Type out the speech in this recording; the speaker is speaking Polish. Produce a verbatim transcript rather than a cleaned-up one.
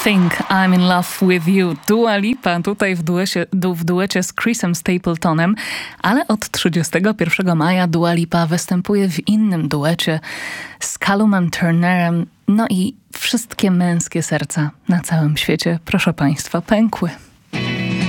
Think I'm in Love with You. Dua Lipa tutaj w duecie, du, w duecie z Chrisem Stapletonem, ale od trzydziestego pierwszego maja Dua Lipa występuje w innym duecie z Callumem Turnerem. No i wszystkie męskie serca na całym świecie, proszę państwa, pękły.